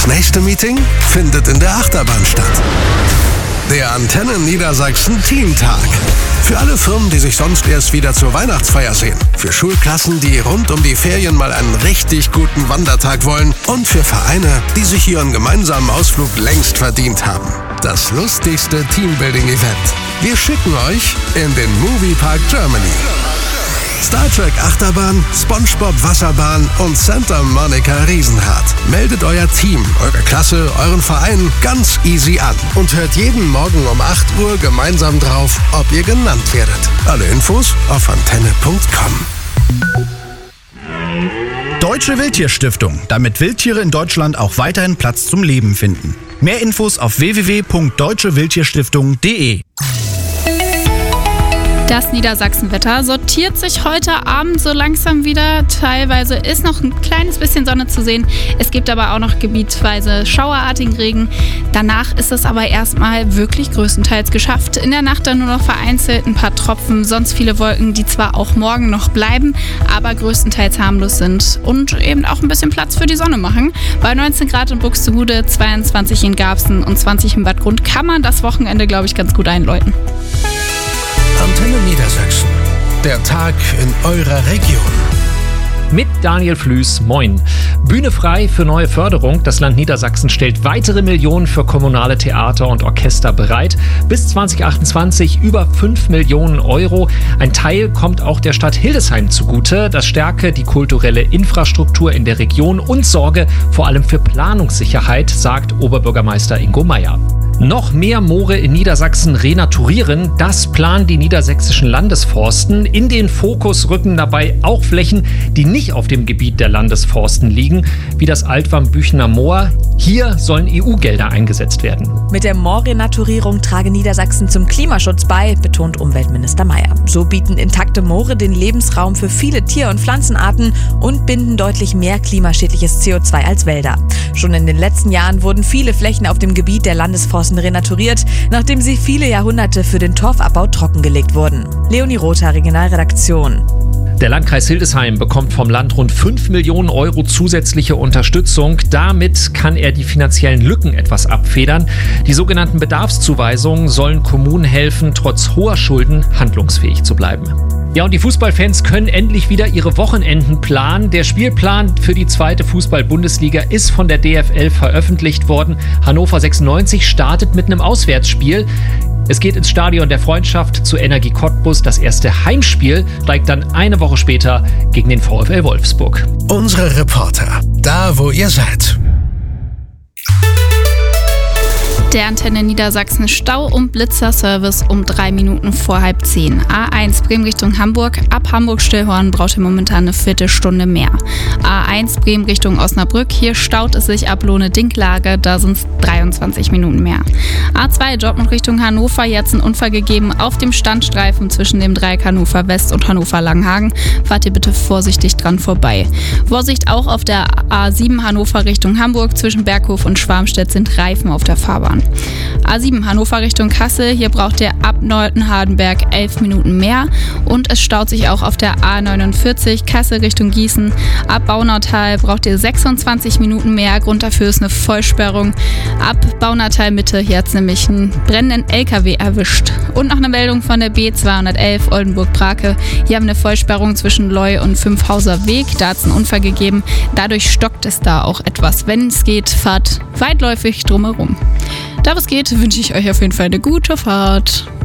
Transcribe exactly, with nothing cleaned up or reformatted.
Das nächste Meeting findet in der Achterbahn statt. Der Antenne Niedersachsen Teamtag. Für alle Firmen, die sich sonst erst wieder zur Weihnachtsfeier sehen. Für Schulklassen, die rund um die Ferien mal einen richtig guten Wandertag wollen. Und für Vereine, die sich ihren gemeinsamen Ausflug längst verdient haben. Das lustigste Teambuilding-Event. Wir schicken euch in den Moviepark Germany. Star Trek Achterbahn, SpongeBob Wasserbahn und Santa Monica Riesenrad. Meldet euer Team, eure Klasse, euren Verein ganz easy an und hört jeden Morgen um acht Uhr gemeinsam drauf, ob ihr genannt werdet. Alle Infos auf antenne punkt com. Deutsche Wildtierstiftung, damit Wildtiere in Deutschland auch weiterhin Platz zum Leben finden. Mehr Infos auf w w w punkt deutsche wildtierstiftung punkt d e. Das Niedersachsenwetter sortiert sich heute Abend so langsam wieder. Teilweise ist noch ein kleines bisschen Sonne zu sehen. Es gibt aber auch noch gebietsweise schauerartigen Regen. Danach ist es aber erstmal wirklich größtenteils geschafft. In der Nacht dann nur noch vereinzelt ein paar Tropfen, sonst viele Wolken, die zwar auch morgen noch bleiben, aber größtenteils harmlos sind und eben auch ein bisschen Platz für die Sonne machen. Bei neunzehn Grad in Buxtehude, zweiundzwanzig in Garbsen und zwanzig in Bad Grund kann man das Wochenende, glaube ich, ganz gut einläuten. Antenne Niedersachsen. Der Tag in eurer Region. Mit Daniel Flüß, moin. Bühne frei für neue Förderung. Das Land Niedersachsen stellt weitere Millionen für kommunale Theater und Orchester bereit. Bis zwanzig achtundzwanzig über fünf Millionen Euro. Ein Teil kommt auch der Stadt Hildesheim zugute. Das stärke die kulturelle Infrastruktur in der Region und sorge vor allem für Planungssicherheit, sagt Oberbürgermeister Ingo Meyer. Noch mehr Moore in Niedersachsen renaturieren, das planen die niedersächsischen Landesforsten. In den Fokus rücken dabei auch Flächen, die nicht auf dem Gebiet der Landesforsten liegen, wie das Altwarmbüchener Moor. Hier sollen E U-Gelder eingesetzt werden. Mit der Moorrenaturierung trage Niedersachsen zum Klimaschutz bei, betont Umweltminister Meyer. So bieten intakte Moore den Lebensraum für viele Tier- und Pflanzenarten und binden deutlich mehr klimaschädliches C O zwei als Wälder. Schon in den letzten Jahren wurden viele Flächen auf dem Gebiet der Landesforsten renaturiert, nachdem sie viele Jahrhunderte für den Torfabbau trockengelegt wurden. Leonie Rother, Regionalredaktion. Der Landkreis Hildesheim bekommt vom Land rund fünf Millionen Euro zusätzliche Unterstützung. Damit kann er die finanziellen Lücken etwas abfedern. Die sogenannten Bedarfszuweisungen sollen Kommunen helfen, trotz hoher Schulden handlungsfähig zu bleiben. Ja, und die Fußballfans können endlich wieder ihre Wochenenden planen. Der Spielplan für die zweite Fußball-Bundesliga ist von der D F L veröffentlicht worden. Hannover sechsundneunzig startet mit einem Auswärtsspiel. Es geht ins Stadion der Freundschaft zu Energie Cottbus. Das erste Heimspiel steigt dann eine Woche später gegen den VfL Wolfsburg. Unsere Reporter, da wo ihr seid. Der Antenne Niedersachsen Stau- und Blitzerservice um drei Minuten vor halb zehn. A eins Bremen Richtung Hamburg. Ab Hamburg-Stillhorn braucht ihr momentan eine Viertelstunde mehr. A eins Bremen Richtung Osnabrück. Hier staut es sich ab Lohne-Dinklage. Da sind es dreiundzwanzig Minuten mehr. A zwei Dortmund Richtung Hannover. Jetzt ein Unfall gegeben auf dem Standstreifen zwischen dem Dreieck Hannover West und Hannover Langenhagen. Fahrt ihr bitte vorsichtig dran vorbei. Vorsicht auch auf der A sieben Hannover Richtung Hamburg. Zwischen Berghof und Schwarmstedt sind Reifen auf der Fahrbahn. A sieben Hannover Richtung Kassel, hier braucht ihr ab Neuten-Hardenberg elf Minuten mehr und es staut sich auch auf der A neunundvierzig Kassel Richtung Gießen. Ab Baunatal braucht ihr sechsundzwanzig Minuten mehr, Grund dafür ist eine Vollsperrung. Ab Baunatal Mitte, hier hat es nämlich einen brennenden L K W erwischt. Und noch eine Meldung von der B zweihundertelf Oldenburg-Brake. Hier haben wir eine Vollsperrung zwischen Leu und Fünfhauser Weg, da hat es einen Unfall gegeben. Dadurch stockt es da auch etwas. Wenn es geht, fahrt weitläufig drumherum. Da was geht, wünsche ich euch auf jeden Fall eine gute Fahrt.